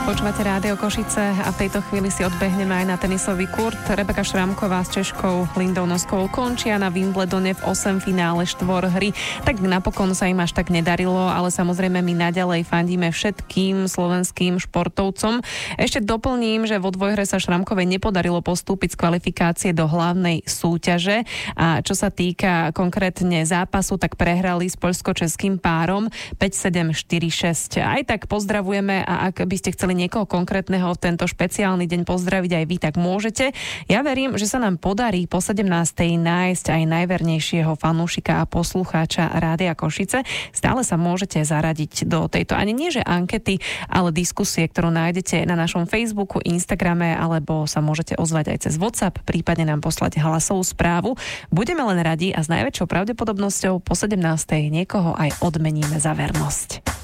Počúvate Rádio Košice a v tejto chvíli si odbehneme aj na tenisový kurt. Rebeka Šramková s Češkou Lindou Noskovou končia na Wimbledone v 8 finále štvorhry. Tak napokon sa im až tak nedarilo, ale samozrejme my naďalej fandíme všetkým slovenským športovcom. Ešte doplním, že vo dvojhre sa Šramkovej nepodarilo postúpiť z kvalifikácie do hlavnej súťaže a čo sa týka konkrétne zápasu, tak prehrali s poľsko-českým párom 5-7, 4-6. Aj tak pozdravujeme a ak by ste chceli niekoho konkrétneho v tento špeciálny deň pozdraviť aj vy, tak môžete. Ja verím, že sa nám podarí po 17. nájsť aj najvernejšieho fanúšika a poslucháča Rádia Košice. Stále sa môžete zaradiť do tejto, ani nie že ankety, ale diskusie, ktorú nájdete na našom Facebooku, Instagrame, alebo sa môžete ozvať aj cez WhatsApp, prípadne nám poslať hlasovú správu. Budeme len radi a s najväčšou pravdepodobnosťou po 17. niekoho aj odmeníme za vernosť.